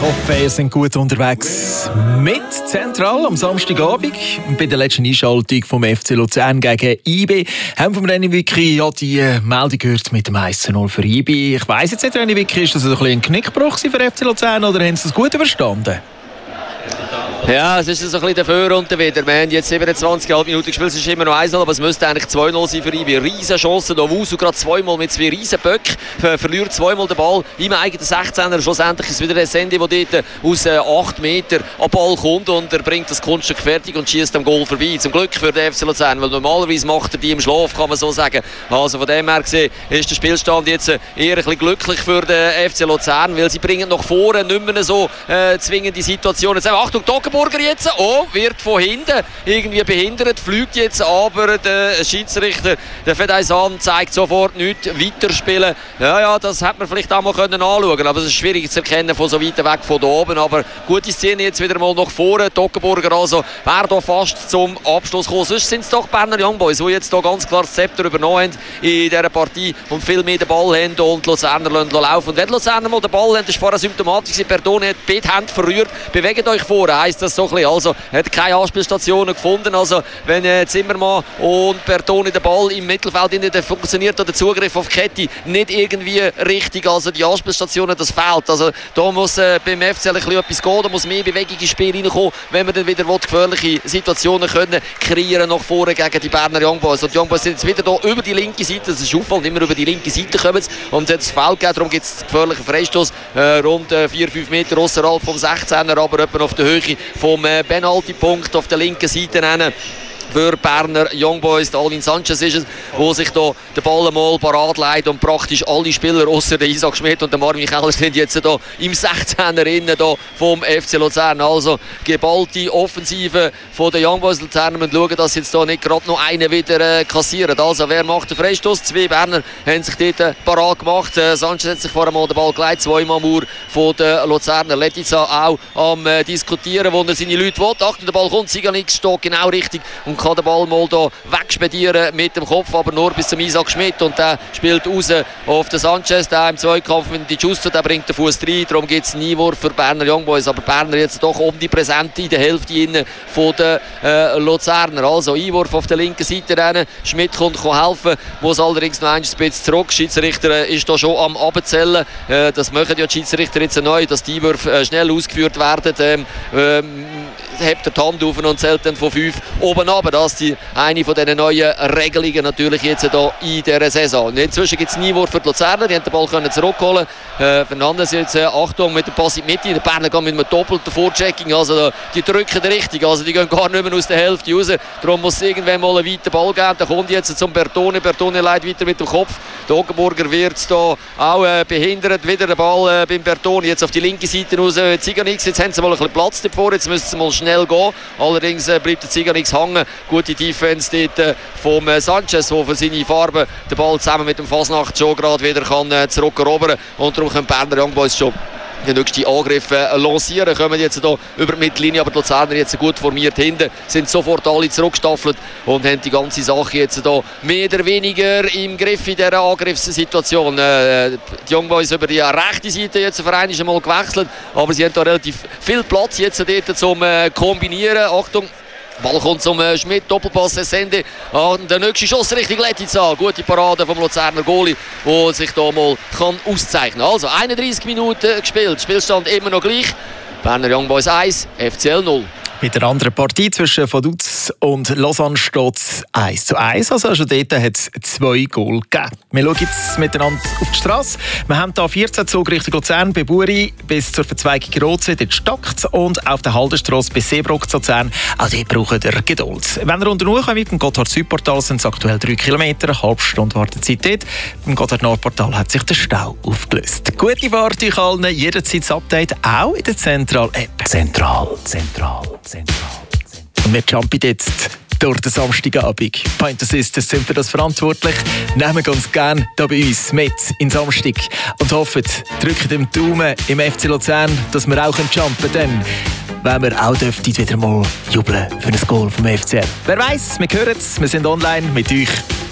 Ich hoffe, ihr seid gut unterwegs mit Zentral am Samstagabend. Bei der letzten Einschaltung vom FC Luzern gegen IB haben wir von René Wicki die Meldung gehört mit dem 1:0 für IB. Ich weiss jetzt nicht, René Wicki, ist das ein bisschen ein Knickbruch für FC Luzern oder haben sie das gut überstanden? Ja, es ist so ein bisschen dafür und wieder. Wir haben jetzt 27,5 Minuten gespielt, es ist immer noch 1:0, aber es müsste eigentlich 2:0 sein für IB. Riesen Chancen, da Wusu gerade zweimal mit 2 riesen Böcken, verliert zweimal den Ball im eigenen 16er. Schlussendlich ist es wieder der Sandy, der dort aus 8 Metern am Ball kommt und er bringt das Kunststück fertig und schießt am Goal vorbei. Zum Glück für den FC Luzern, weil normalerweise macht er die im Schlaf, kann man so sagen. Also von dem her gesehen ist der Spielstand jetzt eher ein bisschen glücklich für den FC Luzern, weil sie bringen nach vorne nicht mehr so zwingende Situationen. Jetzt, Achtung, Toggenburger jetzt, wird von hinten irgendwie behindert, fliegt jetzt, aber der Schiedsrichter, der Fedaysan, zeigt sofort nichts, weiterspielen. Ja, das hätte man vielleicht auch mal anschauen können, aber es ist schwierig zu erkennen von so weit weg von da oben, aber gute Szene jetzt wieder mal nach vorne. Toggenburger also wäre da fast zum Abschluss gekommen. Sonst sind es doch Berner Young Boys, die jetzt da ganz klar das Zepter übernommen haben in dieser Partie und viel mehr den Ball haben und Luzerner laufen. Und wenn Luzerner mal den Ball haben, das war vorher symptomatisch, Perdone hat beide Hände verrührt, bewegt euch vor, heisst das so ein bisschen. Also hat keine Anspielstationen gefunden, also wenn Zimmermann und Perdone den Ball im Mittelfeld dann funktioniert der Zugriff auf die Kette nicht irgendwie richtig, also die Anspielstationen, das fehlt. Also da muss beim FCL ein bisschen etwas gehen, da muss mehr Bewegung ins Spiel reinkommen, wenn wir dann wieder gefährliche Situationen können kreieren nach vorne gegen die Berner Young Boys. Und die Young Boys sind jetzt wieder da über die linke Seite, das ist auffallend, immer über die linke Seite kommen und es hat das Foul gegeben, darum gibt es einen gefährlichen Freistoß, rund 4-5 Meter außerhalb vom 16er, aber etwa auf der Höhe vom Penalty-Punkt auf der linken Seite für Berner Young Boys. Der Alvin Sanchez ist es, der sich da den Ball mal parat legt und praktisch alle Spieler außer der Isaac Schmidt und der Marvin Keller sind jetzt da im 16er innen da vom FC Luzern. Also geballte Offensive von den Young Boys Luzern. Wir schauen, dass jetzt da nicht gerade noch einen wieder kassiert. Also wer macht den Freistoß? 2 Berner haben sich dort parat gemacht. Sanchez hat sich vorher mal den Ball gelegt, 2-mal Mauer von den Luzerner. Letizia auch am Diskutieren, wo er seine Leute will. Achtung, der Ball kommt, Siganik steht genau richtig und kann den Ball mal da wegspedieren mit dem Kopf, aber nur bis zum Isaac Schmidt und der spielt raus auf den Sanchez, der im Zweikampf mit Di Giusto, der bringt den Fuß rein, darum gibt es einen Einwurf für Berner Young Boys, aber Berner jetzt doch omnipräsent in der Hälfte von den Luzerner. Also Einwurf auf der linken Seite rein. Schmidt kommt helfen, muss allerdings noch ein bisschen zurück. Schiedsrichter ist da schon am Abzählen. Das machen ja die Schiedsrichter jetzt neu, dass die Einwürfe schnell ausgeführt werden. Hebt er die Hand auf und zählt dann von 5 oben runter. Das ist eine von diesen neuen Regelungen natürlich jetzt hier in dieser Saison. Und inzwischen gibt es einen Einwurf für die Luzerner, die haben den Ball zurückholen. Fernandes jetzt, Achtung, mit dem Pass in die Mitte. Der Berner geht mit einem doppelten Vorchecking, also die drücken richtig, also die gehen gar nicht mehr aus der Hälfte raus. Darum muss es irgendwann mal einen weiten Ball geben. Der kommt jetzt zum Bertone leitet weiter mit dem Kopf. Der Toggenburger wird da auch behindert. Wieder der Ball beim Bertone, jetzt auf die linke Seite raus. Ziganix, jetzt haben sie mal ein bisschen Platz davor, jetzt müssen sie mal schnell gehen. Allerdings bleibt der Ziganix hängen. Gute Defense dort vom Sanchez, der für seine Farben den Ball zusammen mit dem Fasnacht schon gerade wieder zurückerobern kann. Und darum können Berner Young Boys schon den nächsten Angriff lancieren, kommen jetzt hier über die Mittellinie, aber die Luzerner jetzt gut formiert hinten, sind sofort alle zurückgestaffelt und haben die ganze Sache jetzt hier mehr oder weniger im Griff in dieser Angriffssituation. Die Young Boys über die rechte Seite jetzt für einmal mal gewechselt, aber sie haben da relativ viel Platz jetzt dort zum Kombinieren. Achtung, Ball kommt zum Schmidt, Doppelpass, Sende. Und der nächste Schuss Richtung Letizia. Gute Parade vom Luzerner Goalie, der sich da mal auszeichnen kann. Also 31 Minuten gespielt, Spielstand immer noch gleich. Berner Young Boys 1, FCL 0. Bei der anderen Partie zwischen Vaduz und Lausanne steht es 1:1. Also schon dort hat es 2 Goal gegeben. Wir schauen jetzt miteinander auf die Straße. Wir haben hier 14 Zug Richtung Luzern, bei Buri bis zur Verzweigung Rotsee, dort stockt und auf der Haldenstrasse bis Seebruck zu Luzern. Auch dort braucht ihr Geduld. Wenn ihr unten hochkommt mit dem Gotthard-Südportal, sind es aktuell 3 Kilometer, eine halbe Stunde Wartezeit dort. Beim Gotthard-Nordportal hat sich der Stau aufgelöst. Gute Fahrt euch allen, jederzeit das Update, auch in der Zentral-App. Zentral. Und wir jumpen jetzt durch den Samstagabend. Point Assistants sind für das verantwortlich. Nehmen uns gerne hier bei uns mit in Samstag und hoffen, drücken den Daumen im FC Luzern, dass wir auch jumpen können. Wenn wir auch dürften wieder mal jubeln für ein Goal vom FCL. Wer weiss, wir hören es, wir sind online mit euch.